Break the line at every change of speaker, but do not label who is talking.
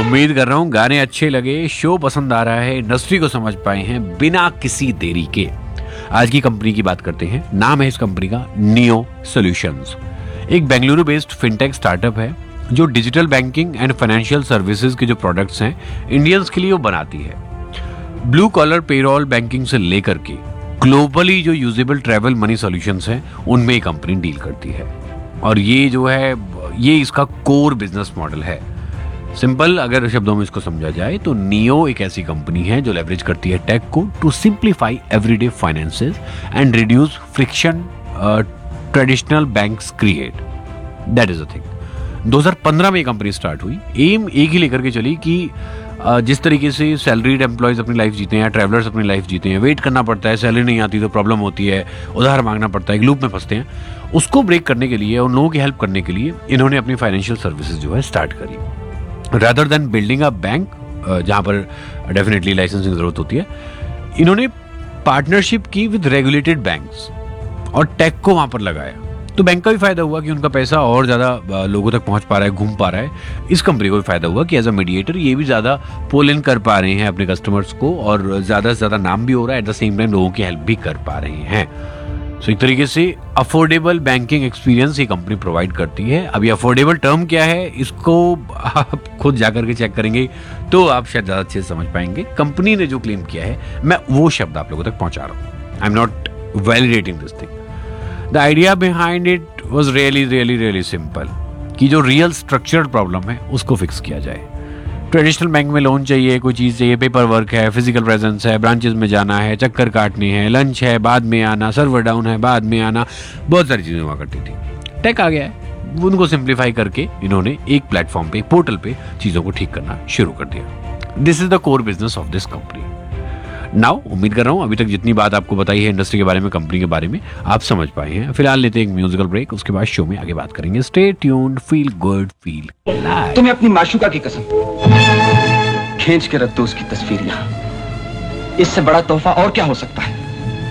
उम्मीद कर रहा हूँ गाने अच्छे लगे, शो पसंद आ रहा है, इंडस्ट्री को समझ पाए हैं बिना किसी देरी के। आज की कंपनी की बात करते हैं। नाम है इस कंपनी का नियो सॉल्यूशंस। एक बेंगलुरु बेस्ड फिनटेक स्टार्टअप है जो digital banking and financial services के जो प्रोडक्ट्स हैं इंडियंस के लिए वो बनाती है। ब्लू कॉलर पेरोल बैंकिंग से लेकर के ग्लोबली जो यूजेबल ट्रैवल मनी सॉल्यूशंस हैं उनमें ये कंपनी डील करती है। और ये जो है ये इसका कोर बिजनेस मॉडल है। सिंपल अगर शब्दों में इसको समझा जाए तो नियो एक ऐसी कंपनी है जो लेवरेज करती है टेक को to simplify everyday finances and reduce friction traditional banks create. That is a thing. 2015 में ये कंपनी स्टार्ट हुई। एम एक ही लेकर के चली कि जिस तरीके से सैलरीड एम्प्लॉयज अपनी लाइफ जीते हैं, ट्रैवलर्स अपनी लाइफ जीते हैं, वेट करना पड़ता है, सैलरी नहीं आती तो प्रॉब्लम होती है, उधार मांगना पड़ता है, एक लूप में फंसते हैं, उसको ब्रेक करने के लिए, उन लोगों की हेल्प करने के लिए इन्होंने अपनी फाइनेंशियल सर्विसेज जो है स्टार्ट करी। Rather than building a bank जहां पर डेफिनेटली लाइसेंसिंग की जरूरत होती है, इन्होंने पार्टनरशिप की विद रेगुलेटेड बैंक्स और टेक को वहां पर लगाया। तो बैंक का भी फायदा हुआ कि उनका पैसा और ज्यादा लोगों तक पहुंच पा रहा है, घूम पा रहा है। इस कंपनी को भी फायदा हुआ कि एज अ मीडिएटर ये भी ज्यादा पुल इन कर पा रहे हैं अपने कस्टमर्स को और ज्यादा से ज्यादा नाम भी हो रहा है, एट द सेम टाइम लोगों की हेल्प भी कर पा रहे हैं। सो एक तरीके से अफोर्डेबल बैंकिंग एक्सपीरियंस ये कंपनी प्रोवाइड करती है। अब ये अफोर्डेबल टर्म क्या है इसको आप खुद जाकर के चेक करेंगे तो आप शायद ज्यादा अच्छे से समझ पाएंगे। कंपनी ने जो क्लेम किया है मैं वो शब्द आप लोगों तक पहुंचा रहा हूं। I am not validating this thing. The idea behind it was really simple कि जो रियल स्ट्रक्चर्ड प्रॉब्लम है उसको फिक्स किया जाए। ट्रेडिशनल बैंक में लोन चाहिए, कोई चीज़ चाहिए, पेपर वर्क है, फिजिकल प्रेजेंस है, ब्रांचेस में जाना है, चक्कर काटने हैं, लंच है बाद में आना, सर्वर डाउन है बाद में आना, बहुत सारी चीज़ें हुआ करती थी। टेक आ गया है, उनको सिंप्लीफाई करके इन्होंने एक प्लेटफॉर्म पे, एक पोर्टल पे चीज़ों को ठीक करना शुरू कर दिया। This is the core business of this company. Now उम्मीद कर रहा हूं अभी तक जितनी बात आपको बताई है इंडस्ट्री के बारे में, कंपनी के बारे में, आप समझ पाए हैं। फिलहाल लेते हैं एक म्यूजिकल ब्रेक, उसके बाद शो में आगे बात करेंगे। Stay tuned, feel good, feel live.
तुम्हें अपनी माशूका की कसम खींच के रख दो उसकी तस्वीर यहाँ। इससे बड़ा तोहफा और क्या हो सकता है।